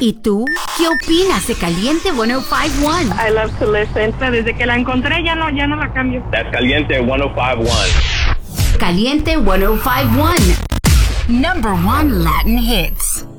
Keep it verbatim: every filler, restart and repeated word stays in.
¿Y tú? ¿Qué opinas de Caliente ciento cinco punto uno? I love to listen. Desde que la encontré ya no, ya no la cambio. That's Caliente ciento cinco punto uno. Caliente ciento cinco punto uno. Number one Latin hits.